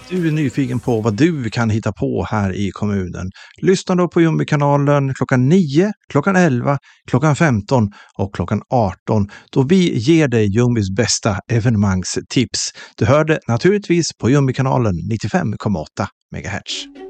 Du är nyfiken på vad du kan hitta på här i kommunen. Lyssna då på Ljungbykanalen klockan 9, klockan 11, klockan 15 och klockan 18 då vi ger dig Ljungbys bästa evenemangstips. Du hör det naturligtvis på Ljungbykanalen 95,8 MHz.